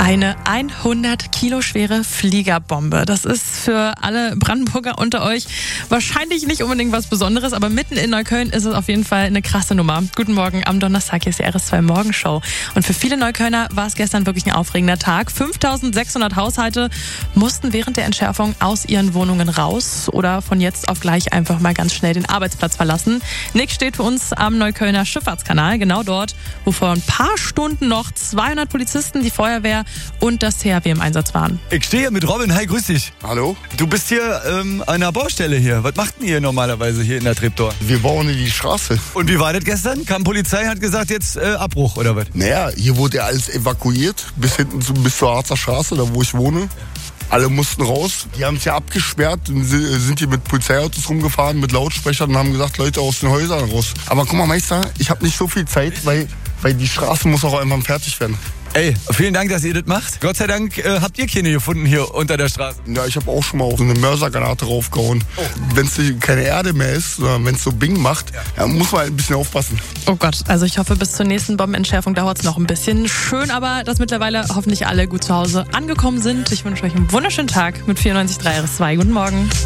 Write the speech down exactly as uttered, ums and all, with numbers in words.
Eine hundert Kilo schwere Fliegerbombe. Das ist für alle Brandenburger unter euch wahrscheinlich nicht unbedingt was Besonderes, aber mitten in Neukölln ist es auf jeden Fall eine krasse Nummer. Guten Morgen am Donnerstag, hier ist die R S zwei Morgenshow. Und für viele Neuköllner war es gestern wirklich ein aufregender Tag. fünftausendsechshundert Haushalte mussten während der Entschärfung aus ihren Wohnungen raus oder von jetzt auf gleich einfach mal ganz schnell den Arbeitsplatz verlassen. Nick steht für uns am Neuköllner Schifffahrtskanal, genau dort, wo vor ein paar Stunden noch zweihundert Polizisten, die Feuerwehr und das T H W im Einsatz waren. Ich stehe hier mit Robin. Hi, grüß dich. Hallo? Du bist hier ähm, an einer Baustelle hier. Was macht denn ihr normalerweise hier in der Treptower? Wir bauen hier die Straße. Und wie war das gestern? Kam Polizei, hat gesagt, jetzt äh, Abbruch oder was? Naja, hier wurde ja alles evakuiert, bis hinten zu, bis zur Harzer Straße, da wo ich wohne. Alle mussten raus. Die haben es ja abgesperrt und sind hier mit Polizeiautos rumgefahren, mit Lautsprechern und haben gesagt, Leute aus den Häusern raus. Aber guck mal, Meister, ich habe nicht so viel Zeit, weil, weil die Straße muss auch irgendwann fertig werden. Ey, vielen Dank, dass ihr das macht. Gott sei Dank äh, habt ihr keine gefunden hier unter der Straße. Ja, ich habe auch schon mal auf so eine Mörsergranate raufgehauen. Oh. Wenn es keine Erde mehr ist, sondern wenn es so Bing macht, ja. dann muss man halt ein bisschen aufpassen. Oh Gott, also ich hoffe, bis zur nächsten Bombenentschärfung dauert es noch ein bisschen. Schön aber, dass mittlerweile hoffentlich alle gut zu Hause angekommen sind. Ich wünsche euch einen wunderschönen Tag mit vierundneunzig Komma drei R S zwei. Guten Morgen.